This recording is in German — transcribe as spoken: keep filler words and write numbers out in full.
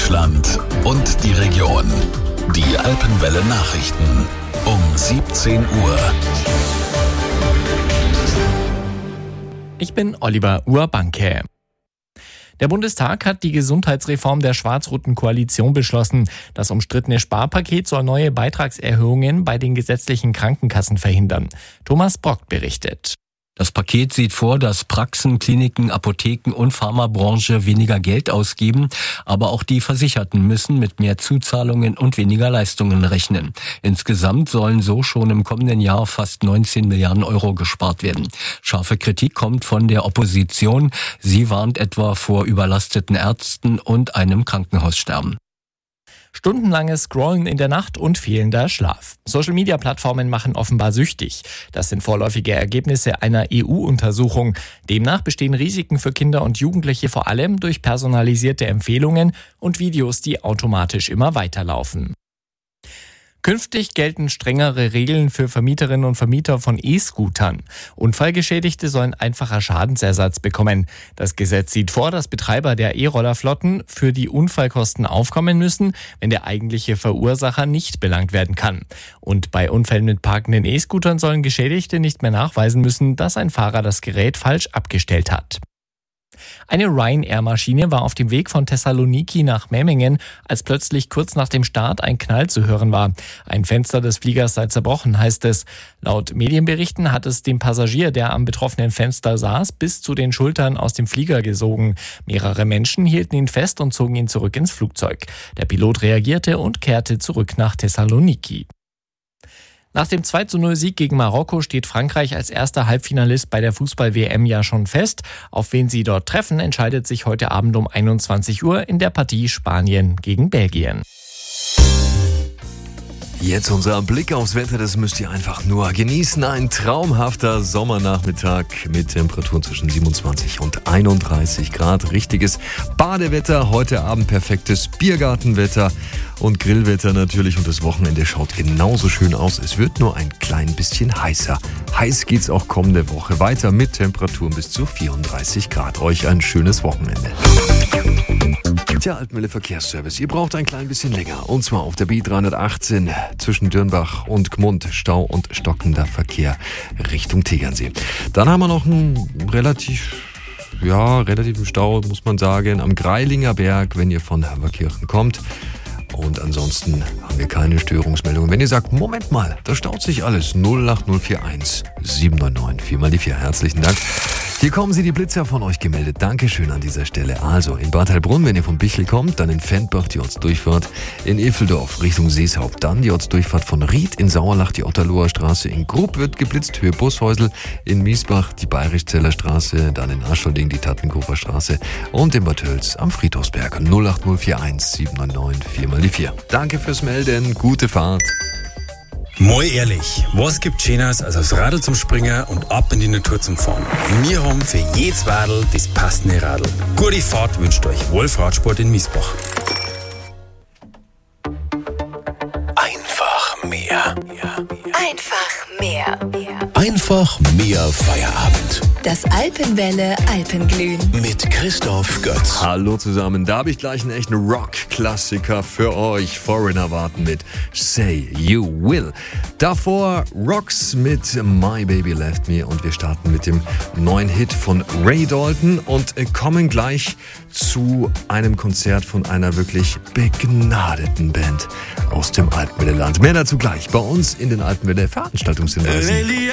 Deutschland und die Region. Die Alpenwelle Nachrichten um siebzehn Uhr. Ich bin Oliver Urbanke. Der Bundestag hat die Gesundheitsreform der schwarz-roten Koalition beschlossen. Das umstrittene Sparpaket soll neue Beitragserhöhungen bei den gesetzlichen Krankenkassen verhindern. Thomas Brock berichtet. Das Paket sieht vor, dass Praxen, Kliniken, Apotheken und Pharmabranche weniger Geld ausgeben, aber auch die Versicherten müssen mit mehr Zuzahlungen und weniger Leistungen rechnen. Insgesamt sollen so schon im kommenden Jahr fast neunzehn Milliarden Euro gespart werden. Scharfe Kritik kommt von der Opposition. Sie warnt etwa vor überlasteten Ärzten und einem Krankenhaussterben. Stundenlanges Scrollen in der Nacht und fehlender Schlaf. Social-Media-Plattformen machen offenbar süchtig. Das sind vorläufige Ergebnisse einer E U-Untersuchung. Demnach bestehen Risiken für Kinder und Jugendliche vor allem durch personalisierte Empfehlungen und Videos, die automatisch immer weiterlaufen. Künftig gelten strengere Regeln für Vermieterinnen und Vermieter von E-Scootern. Unfallgeschädigte sollen einfacher Schadensersatz bekommen. Das Gesetz sieht vor, dass Betreiber der E-Rollerflotten für die Unfallkosten aufkommen müssen, wenn der eigentliche Verursacher nicht belangt werden kann. Und bei Unfällen mit parkenden E-Scootern sollen Geschädigte nicht mehr nachweisen müssen, dass ein Fahrer das Gerät falsch abgestellt hat. Eine Ryanair-Maschine war auf dem Weg von Thessaloniki nach Memmingen, als plötzlich kurz nach dem Start ein Knall zu hören war. Ein Fenster des Fliegers sei zerbrochen, heißt es. Laut Medienberichten hat es den Passagier, der am betroffenen Fenster saß, bis zu den Schultern aus dem Flieger gesogen. Mehrere Menschen hielten ihn fest und zogen ihn zurück ins Flugzeug. Der Pilot reagierte und kehrte zurück nach Thessaloniki. Nach dem zwei zu null Sieg gegen Marokko steht Frankreich als erster Halbfinalist bei der Fußball-W M ja schon fest. Auf wen sie dort treffen, entscheidet sich heute Abend um einundzwanzig Uhr in der Partie Spanien gegen Belgien. Jetzt unser Blick aufs Wetter, das müsst ihr einfach nur genießen. Ein traumhafter Sommernachmittag mit Temperaturen zwischen siebenundzwanzig und einunddreißig Grad. Richtiges Badewetter, heute Abend perfektes Biergartenwetter und Grillwetter natürlich. Und das Wochenende schaut genauso schön aus. Es wird nur ein klein bisschen heißer. Heiß geht's auch kommende Woche weiter mit Temperaturen bis zu vierunddreißig Grad. Euch ein schönes Wochenende. Der Alpenwelle Verkehrsservice. Ihr braucht ein klein bisschen länger. Und zwar auf der B dreihundertachtzehn zwischen Dürnbach und Gmund. Stau und stockender Verkehr Richtung Tegernsee. Dann haben wir noch einen relativ, ja, relativen Stau, muss man sagen, am Greilinger Berg, wenn ihr von Halberkirchen kommt. Und ansonsten haben wir keine Störungsmeldungen. Wenn ihr sagt, Moment mal, da staut sich alles. null acht null vier eins sieben neun neun. Viermal die vier. Herzlichen Dank. Hier kommen sie, die Blitzer von euch gemeldet. Dankeschön an dieser Stelle. Also in Bad Heilbrunn, wenn ihr von Bichl kommt, dann in Fendbach die Ortsdurchfahrt, in Iffeldorf Richtung Seeshaupt, dann die Ortsdurchfahrt von Ried, in Sauerlach die Otterloher Straße, in Grub wird geblitzt, Höhe Bushäusl, in Miesbach die Bayerischzeller Straße, dann in Aschelding die Tattenkofer Straße und in Bad Hölz am Friedhofsberg. null acht null vier eins sieben neun neun. Viermal die vier. Danke fürs Melden, gute Fahrt. Mal ehrlich, was gibt Schöneres als aufs Radl zum Springen und ab in die Natur zum Fahren? Wir haben für jedes Radl das passende Radl. Gute Fahrt wünscht euch Wolf Radsport in Miesbach. Einfach mehr. Einfach mehr. Einfach mehr Feierabend. Das Alpenwelle Alpenglühen. Mit Christoph Götz. Hallo zusammen, da habe ich gleich einen echten Rock-Klassiker für euch. Foreigner warten mit Say You Will. Davor Rocks mit My Baby Left Me und wir starten mit dem neuen Hit von Ray Dalton und kommen gleich zu einem Konzert von einer wirklich begnadeten Band aus dem Alpenwelle-Land. Mehr dazu gleich bei uns in den Alpenwelle Veranstaltungshinweisen.